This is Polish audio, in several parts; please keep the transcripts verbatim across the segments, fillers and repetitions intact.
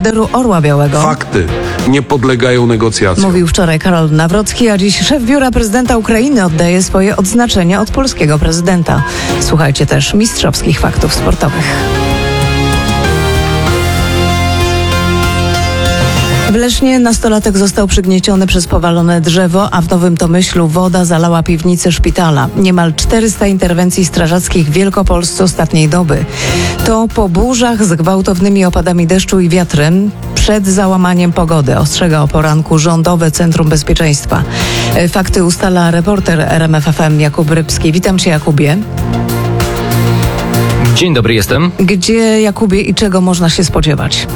Orderu Orła Białego. Fakty nie podlegają negocjacjom. Mówił wczoraj Karol Nawrocki, a dziś szef biura prezydenta Ukrainy oddaje swoje odznaczenia od polskiego prezydenta. Słuchajcie też mistrzowskich faktów sportowych. W Lesznie nastolatek został przygnieciony przez powalone drzewo, a w Nowym Tomyślu woda zalała piwnicę szpitala. Niemal czterysta interwencji strażackich w Wielkopolsce ostatniej doby. To po burzach z gwałtownymi opadami deszczu i wiatrem przed załamaniem pogody, ostrzega o poranku Rządowe Centrum Bezpieczeństwa. Fakty ustala reporter R M F F M Jakub Rybski. Witam cię, Jakubie. Dzień dobry, jestem. Gdzie, Jakubie, i czego można się spodziewać?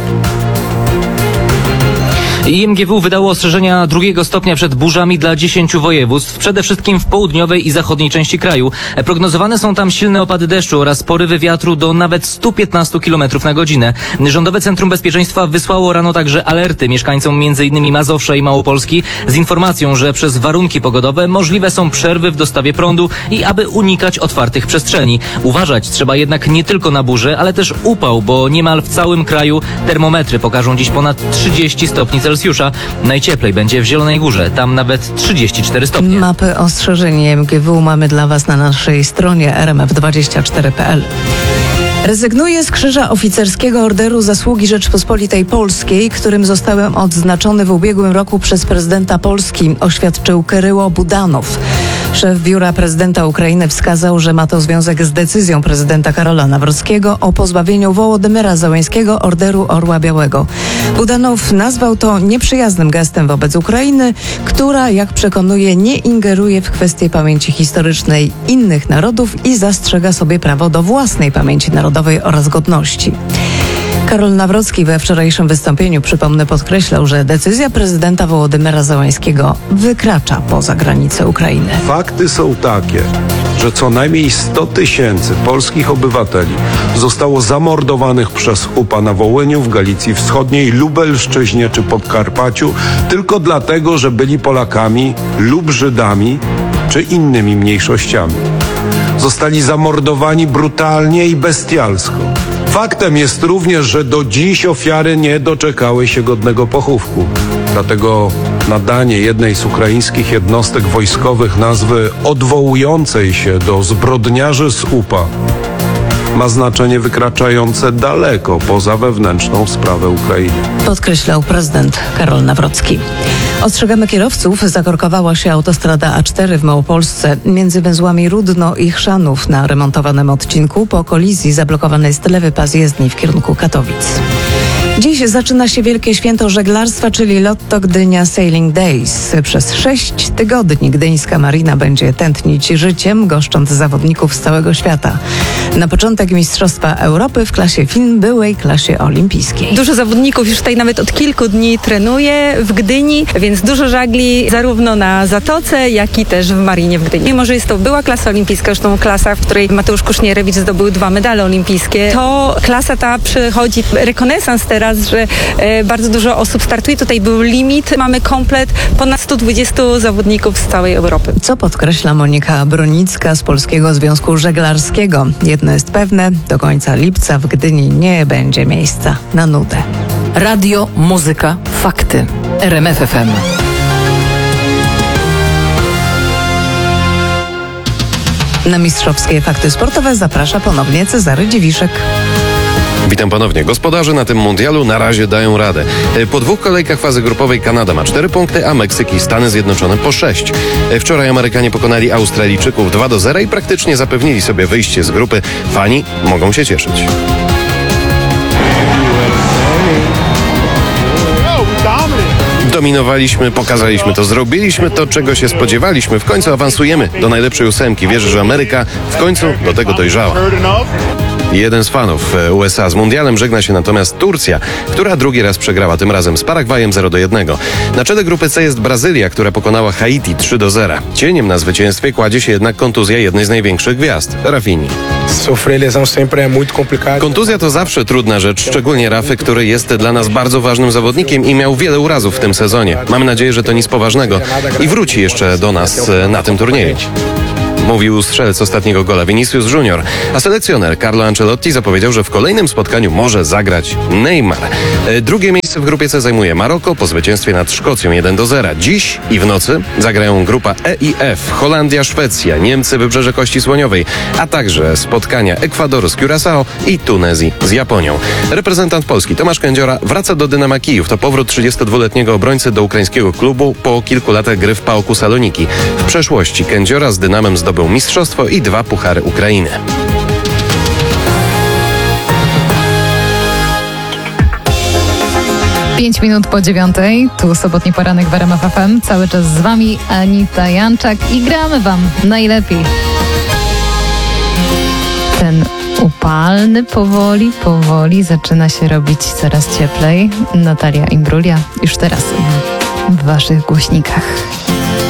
I M G W wydało ostrzeżenia drugiego stopnia przed burzami dla dziesięciu województw, przede wszystkim w południowej i zachodniej części kraju. Prognozowane są tam silne opady deszczu oraz porywy wiatru do nawet stu piętnastu kilometrów na godzinę. Rządowe Centrum Bezpieczeństwa wysłało rano także alerty mieszkańcom między innymi Mazowsza i Małopolski z informacją, że przez warunki pogodowe możliwe są przerwy w dostawie prądu i aby unikać otwartych przestrzeni. Uważać trzeba jednak nie tylko na burzę, ale też upał, bo niemal w całym kraju termometry pokażą dziś ponad trzydzieści stopni Celsjusza. Najcieplej będzie w Zielonej Górze, tam nawet trzydzieści cztery stopnie. Mapy ostrzeżeń M G W mamy dla Was na naszej stronie r m f dwadzieścia cztery kropka p l. Rezygnuje z krzyża oficerskiego Orderu Zasługi Rzeczpospolitej Polskiej, którym zostałem odznaczony w ubiegłym roku przez prezydenta Polski, oświadczył Kyryło Budanow. Szef biura prezydenta Ukrainy wskazał, że ma to związek z decyzją prezydenta Karola Nawrockiego o pozbawieniu Wołodymyra Zełenskiego Orderu Orła Białego. Budanow nazwał to nieprzyjaznym gestem wobec Ukrainy, która, jak przekonuje, nie ingeruje w kwestie pamięci historycznej innych narodów i zastrzega sobie prawo do własnej pamięci narodowej oraz godności. Karol Nawrocki we wczorajszym wystąpieniu, przypomnę, podkreślał, że decyzja prezydenta Wołodymyra Zełenskiego wykracza poza granice Ukrainy. Fakty są takie, że co najmniej sto tysięcy polskich obywateli zostało zamordowanych przez U P A na Wołyniu, w Galicji Wschodniej, Lubelszczyźnie czy Podkarpaciu tylko dlatego, że byli Polakami lub Żydami czy innymi mniejszościami. Zostali zamordowani brutalnie i bestialsko. Faktem jest również, że do dziś ofiary nie doczekały się godnego pochówku. Dlatego nadanie jednej z ukraińskich jednostek wojskowych nazwy odwołującej się do zbrodniarzy z U P A ma znaczenie wykraczające daleko poza wewnętrzną sprawę Ukrainy. Podkreślał prezydent Karol Nawrocki. Ostrzegamy kierowców, zakorkowała się autostrada A cztery w Małopolsce między węzłami Rudno i Chrzanów na remontowanym odcinku. Po kolizji zablokowany jest lewy pas jezdni w kierunku Katowic. Dziś zaczyna się wielkie święto żeglarstwa, czyli Lotto Gdynia Sailing Days. Przez sześć tygodni gdyńska marina będzie tętnić życiem, goszcząc zawodników z całego świata. Na początek Mistrzostwa Europy w klasie film, byłej klasie olimpijskiej. Dużo zawodników już tutaj nawet od kilku dni trenuje w Gdyni, więc dużo żagli zarówno na Zatoce, jak i też w marinie w Gdyni. Mimo że jest to była klasa olimpijska, zresztą klasa, w której Mateusz Kusznierewicz zdobył dwa medale olimpijskie, to klasa ta przechodzi rekonesans teraz, że e, bardzo dużo osób startuje. Tutaj był limit. Mamy komplet ponad stu dwudziestu zawodników z całej Europy. Co podkreśla Monika Bronicka z Polskiego Związku Żeglarskiego. Jedno jest pewne, do końca lipca w Gdyni nie będzie miejsca na nudę. Radio, muzyka, fakty. R M F F M. Na mistrzowskie fakty sportowe zaprasza ponownie Cezary Dziwiszek. Witam ponownie. Gospodarze na tym mundialu na razie dają radę. Po dwóch kolejkach fazy grupowej Kanada ma cztery punkty, a Meksyk i Stany Zjednoczone po sześć. Wczoraj Amerykanie pokonali Australijczyków dwa do zera i praktycznie zapewnili sobie wyjście z grupy. Fani mogą się cieszyć. Dominowaliśmy, pokazaliśmy to, zrobiliśmy to, czego się spodziewaliśmy. W końcu awansujemy do najlepszej ósemki. Wierzę, że Ameryka w końcu do tego dojrzała. Jeden z fanów U S A z mundialem żegna się natomiast Turcja, która drugi raz przegrała, tym razem z Paragwajem zero do jednego. Na czele grupy C jest Brazylia, która pokonała Haiti trzy do zera. Cieniem na zwycięstwie kładzie się jednak kontuzja jednej z największych gwiazd, Rafini. Kontuzja to zawsze trudna rzecz, szczególnie Rafy, który jest dla nas bardzo ważnym zawodnikiem i miał wiele urazów w tym sezonie. Mamy nadzieję, że to nic poważnego i wróci jeszcze do nas na tym turnieju. mówił strzelec ostatniego gola Vinicius Junior. A selekcjoner Carlo Ancelotti zapowiedział, że w kolejnym spotkaniu może zagrać Neymar. E, Drugie miejsce w grupie C zajmuje Maroko po zwycięstwie nad Szkocją jeden do zera. Dziś i w nocy zagrają grupa E i F, Holandia, Szwecja, Niemcy, Wybrzeże Kości Słoniowej, a także spotkania Ekwadoru z Curaçao i Tunezji z Japonią. Reprezentant Polski Tomasz Kędziora wraca do Dynama Kijów. To powrót trzydziestodwuletniego obrońcy do ukraińskiego klubu po kilku latach gry w Pałku Saloniki. W przeszłości Kędziora z Dynamem zdobył mistrzostwo i dwa puchary Ukrainy. Pięć minut po dziewiątej, tu sobotni poranek w R M F F M. Cały czas z wami Anita Janczak i gramy wam najlepiej. Ten upalny powoli, powoli zaczyna się robić coraz cieplej. Natalia Imbrulia już teraz w waszych głośnikach.